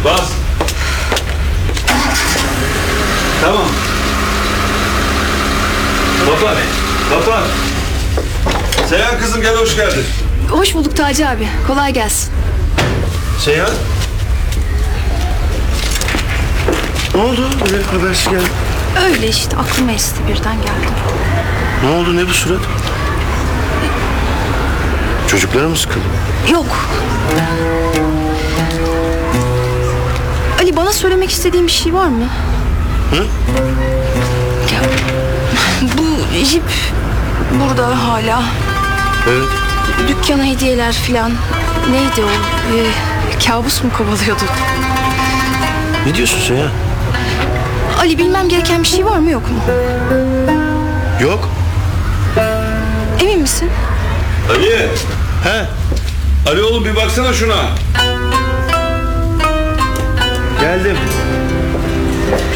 Bas. Tamam. Kapat. Kapat. Seyhan kızım gel, hoş geldin. Hoş bulduk Taci abi. Kolay gelsin. Seyhan. Ne oldu? Böyle habersiz geldin. Öyle işte aklıma esti birden geldim. Ne oldu? Ne bu surat? Çocuklara mı sıkıldın? Yok. Ali bana söylemek istediğin bir şey var mı? Hı? Ya, bu jip burada hala. Evet. Dükkana hediyeler filan. Neydi o? Kabus mu kovalıyordu? Ne diyorsun Seyhan? Ali bilmem gereken bir şey var mı yok mu? Yok. Emin misin? Ali. He. Ali oğlum bir baksana şuna. Geldim.